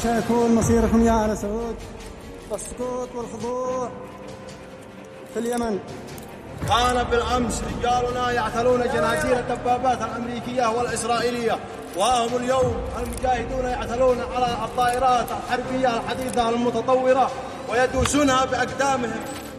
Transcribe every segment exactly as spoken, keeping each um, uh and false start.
سيكون مصيركم يا آل سعود والسكوت والخضوع في اليمن. كان بالأمس رجالنا يعتلون جنازير الدبابات الأمريكية والإسرائيلية، وهم اليوم المجاهدون يعتلون على الطائرات الحربية الحديثة المتطورة ويدوسونها بأقدامهم.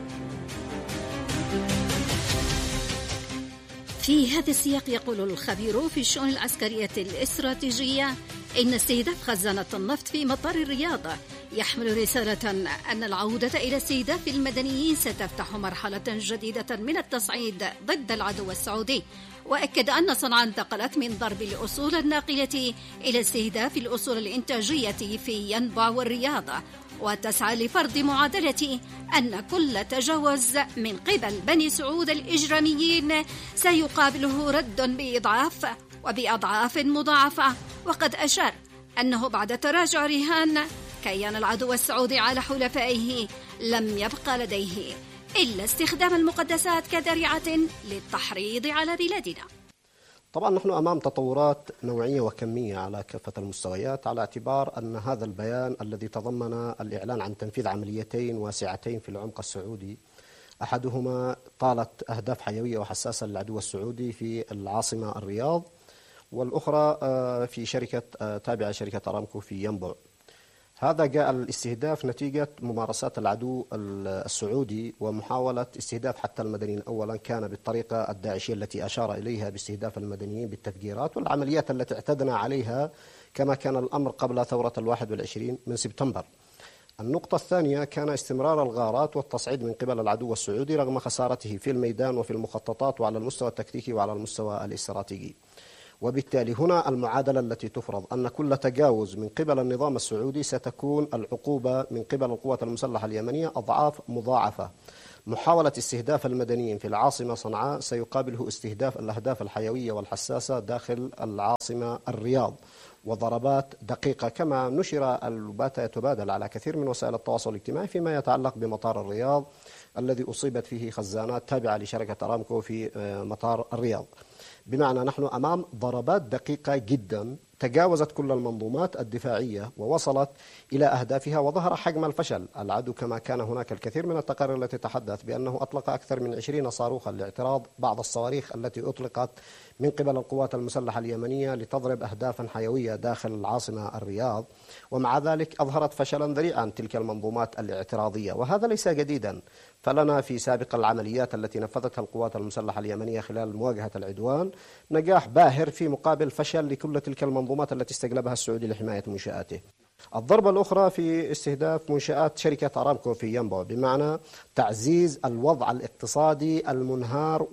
في هذا السياق يقول الخبير في الشؤون العسكرية الاستراتيجية إن استهداف خزانة النفط في مطار الرياض يحمل رسالة أن العودة إلى استهداف المدنيين ستفتح مرحلة جديدة من التصعيد ضد العدو السعودي. وأكد أن صنعاء انتقلت من ضرب الأصول الناقلة إلى استهداف الأصول الإنتاجية في ينبع والرياض، وتسعى لفرض معادلة أن كل تجاوز من قبل بني سعود الإجراميين سيقابله رد بإضعاف وبأضعاف مضاعفة. وقد أشار أنه بعد تراجع رهان كيان العدو السعودي على حلفائه لم يبقى لديه إلا استخدام المقدسات كذريعة للتحريض على بلادنا. طبعا نحن أمام تطورات نوعية وكمية على كافة المستويات، على اعتبار أن هذا البيان الذي تضمن الإعلان عن تنفيذ عمليتين واسعتين في العمق السعودي، أحدهما طالت أهداف حيوية وحساسة للعدو السعودي في العاصمة الرياض، والأخرى في شركة تابعة شركة أرامكو في ينبع. هذا جاء الاستهداف نتيجة ممارسات العدو السعودي ومحاولة استهداف حتى المدنيين. أولا كان بالطريقة الداعشية التي أشار إليها باستهداف المدنيين بالتفجيرات والعمليات التي اعتدنا عليها كما كان الأمر قبل ثورة الواحد والعشرين من سبتمبر. النقطة الثانية كان استمرار الغارات والتصعيد من قبل العدو السعودي رغم خسارته في الميدان وفي المخططات وعلى المستوى التكتيكي وعلى المستوى الاستراتيجي. وبالتالي هنا المعادلة التي تفرض أن كل تجاوز من قبل النظام السعودي ستكون العقوبة من قبل القوات المسلحة اليمنية أضعاف مضاعفة. محاولة استهداف المدنيين في العاصمة صنعاء سيقابله استهداف الأهداف الحيوية والحساسة داخل العاصمة الرياض، وضربات دقيقة كما نشر البات يتبادل على كثير من وسائل التواصل الاجتماعي فيما يتعلق بمطار الرياض الذي أصيبت فيه خزانات تابعة لشركة أرامكو في مطار الرياض. بمعنى نحن أمام ضربات دقيقة جدا تجاوزت كل المنظومات الدفاعية ووصلت إلى أهدافها، وظهر حجم الفشل. العدو كما كان هناك الكثير من التقارير التي تتحدث بأنه أطلق أكثر من عشرين صاروخا لاعتراض بعض الصواريخ التي أطلقت من قبل القوات المسلحة اليمنية لتضرب أهدافا حيوية داخل العاصمة الرياض، ومع ذلك أظهرت فشلا ذريعا تلك المنظومات الاعتراضية. وهذا ليس جديدا، فلنا في سابق العمليات التي نفذتها القوات المسلحة اليمنية خلال مواجهة العدوان نجاح باهر في مقابل فشل لكل تلك المنظومات التي استجلبها السعودي لحماية منشآته. الضربة الأخرى في استهداف منشآت شركة أرامكو في ينبع، بمعنى تعزيز الوضع الاقتصادي المنهار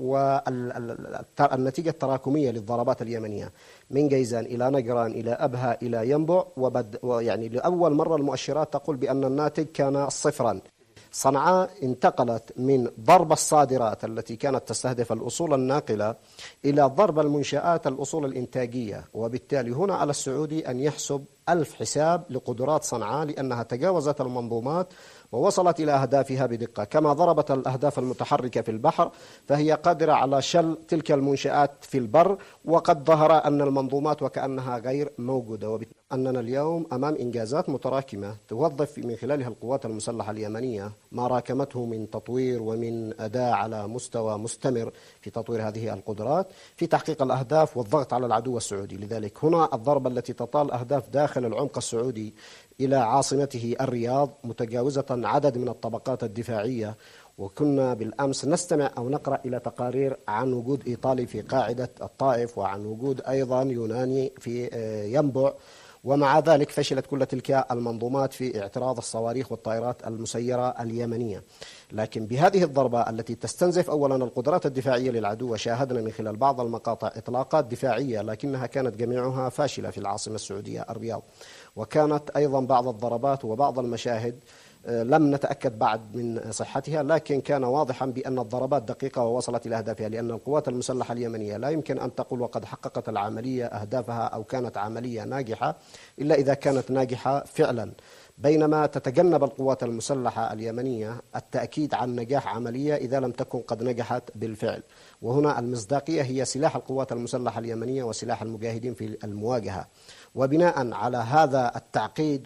والنتيجة التراكمية للضربات اليمنية من جيزان إلى نجران إلى أبها إلى ينبع، وبد يعني لأول مرة المؤشرات تقول بأن الناتج كان صفرا. صنعاء انتقلت من ضرب الصادرات التي كانت تستهدف الأصول الناقلة إلى ضرب المنشآت الأصول الإنتاجية، وبالتالي هنا على السعودي أن يحسب ألف حساب لقدرات صنعاء لأنها تجاوزت المنظومات ووصلت إلى أهدافها بدقة. كما ضربت الأهداف المتحركة في البحر فهي قادرة على شل تلك المنشآت في البر، وقد ظهر أن المنظومات وكأنها غير موجودة. وبالتالي أننا اليوم أمام إنجازات متراكمة توظف من خلالها القوات المسلحة اليمنية ما راكمته من تطوير ومن أداء على مستوى مستمر في تطوير هذه القدرات في تحقيق الأهداف والضغط على العدو السعودي. لذلك هنا الضربة التي تطال أهداف داخل العمق السعودي إلى عاصمته الرياض متجاوزة عدد من الطبقات الدفاعية. وكنا بالأمس نستمع أو نقرأ إلى تقارير عن وجود إيطالي في قاعدة الطائف وعن وجود أيضا يوناني في ينبع، ومع ذلك فشلت كل تلك المنظومات في اعتراض الصواريخ والطائرات المسيرة اليمنية. لكن بهذه الضربة التي تستنزف أولا القدرات الدفاعية للعدو، وشاهدنا من خلال بعض المقاطع إطلاقات دفاعية لكنها كانت جميعها فاشلة في العاصمة السعودية الرياض، وكانت أيضا بعض الضربات وبعض المشاهد لم نتأكد بعد من صحتها، لكن كان واضحا بأن الضربات دقيقة ووصلت إلى أهدافها، لأن القوات المسلحة اليمنية لا يمكن أن تقول وقد حققت العملية أهدافها أو كانت عملية ناجحة إلا إذا كانت ناجحة فعلا. بينما تتجنب القوات المسلحة اليمنية التأكيد عن نجاح عملية إذا لم تكن قد نجحت بالفعل. وهنا المصداقية هي سلاح القوات المسلحة اليمنية وسلاح المجاهدين في المواجهة. وبناء على هذا التعقيد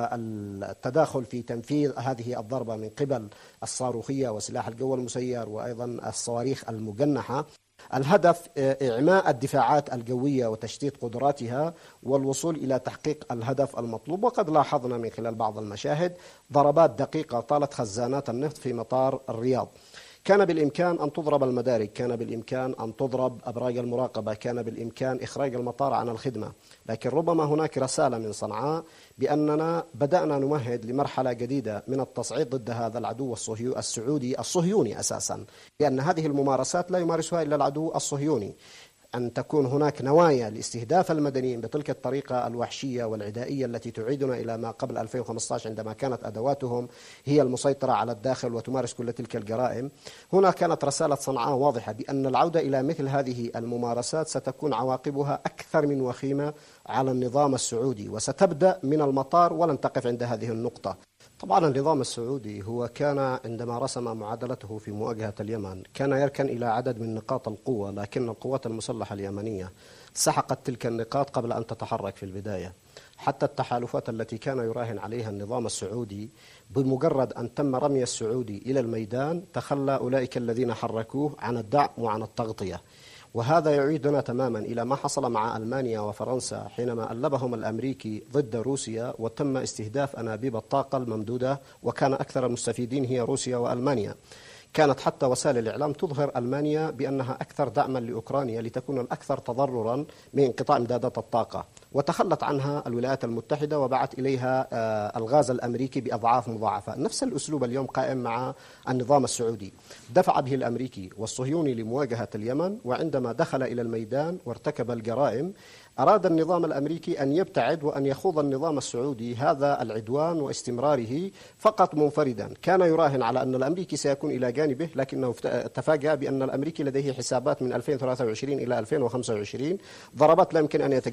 والتداخل في تنفيذ هذه الضربة من قبل الصاروخية وسلاح الجو المسير وأيضا الصواريخ المجنحة، الهدف إعماء الدفاعات الجوية وتشتيت قدراتها والوصول إلى تحقيق الهدف المطلوب. وقد لاحظنا من خلال بعض المشاهد ضربات دقيقة طالت خزانات النفط في مطار الرياض. كان بالإمكان أن تضرب المدارج، كان بالإمكان أن تضرب أبراج المراقبة، كان بالإمكان إخراج المطار عن الخدمة، لكن ربما هناك رسالة من صنعاء بأننا بدأنا نمهد لمرحلة جديدة من التصعيد ضد هذا العدو الصهيوني السعودي الصهيوني أساسا، لأن هذه الممارسات لا يمارسها إلا العدو الصهيوني. أن تكون هناك نوايا لاستهداف المدنيين بتلك الطريقة الوحشية والعدائية التي تعيدنا إلى ما قبل ألفين وخمسة عشر عندما كانت أدواتهم هي المسيطرة على الداخل وتمارس كل تلك الجرائم. هنا كانت رسالة صنعاء واضحة بأن العودة إلى مثل هذه الممارسات ستكون عواقبها أكثر من وخيمة على النظام السعودي، وستبدأ من المطار ولن تقف عند هذه النقطة. طبعا النظام السعودي هو كان عندما رسم معادلته في مواجهة اليمن كان يركن إلى عدد من نقاط القوة، لكن القوات المسلحة اليمنية سحقت تلك النقاط قبل أن تتحرك في البداية. حتى التحالفات التي كان يراهن عليها النظام السعودي بمجرد أن تم رمي السعودي إلى الميدان تخلى أولئك الذين حركوه عن الدعم وعن التغطية. وهذا يعيدنا تماما إلى ما حصل مع ألمانيا وفرنسا حينما ألبهم الأمريكي ضد روسيا وتم استهداف أنابيب الطاقة الممدودة، وكان أكثر المستفيدين هي روسيا وألمانيا. كانت حتى وسائل الإعلام تظهر ألمانيا بأنها أكثر دعما لأوكرانيا لتكون الأكثر تضررا من انقطاع إمدادات الطاقة، وتخلت عنها الولايات المتحدة وبعت إليها الغاز الأمريكي بأضعاف مضاعفة. نفس الأسلوب اليوم قائم مع النظام السعودي، دفع به الأمريكي والصهيوني لمواجهة اليمن، وعندما دخل إلى الميدان وارتكب الجرائم أراد النظام الأمريكي أن يبتعد وأن يخوض النظام السعودي هذا العدوان واستمراره فقط منفردا. كان يراهن على أن الأمريكي سيكون إلى جانبه، لكنه تفاجأ بأن الأمريكي لديه حسابات من ألفين وثلاثة وعشرين إلى ألفين وخمسة وعشرين، ضربات لا يمكن أن يتجاوز